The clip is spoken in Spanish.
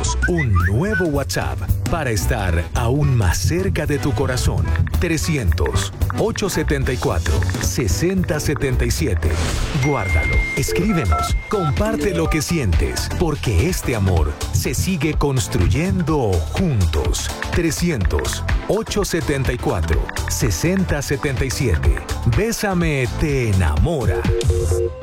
Creamos un nuevo WhatsApp para estar aún más cerca de tu corazón. 300-874-6077. Guárdalo, escríbenos, comparte lo que sientes, porque este amor se sigue construyendo juntos. 300-874-6077. Bésame te enamora.